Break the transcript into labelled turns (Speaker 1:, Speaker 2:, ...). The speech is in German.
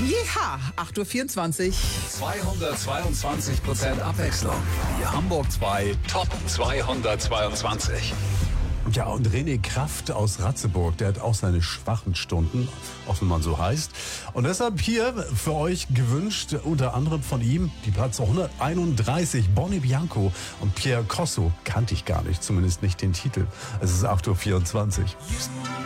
Speaker 1: Ja, 8.24 Uhr.
Speaker 2: 222% Abwechslung. Die Hamburg 2 Top 222.
Speaker 3: Ja, und René Kraft aus Ratzeburg, der hat auch seine schwachen Stunden, auch wenn man so heißt. Und deshalb hier für euch gewünscht, unter anderem von ihm, die Platz 131, Bonnie Bianco und Pierre Corso. Kannte ich gar nicht, zumindest nicht den Titel. Es ist 8.24 Uhr.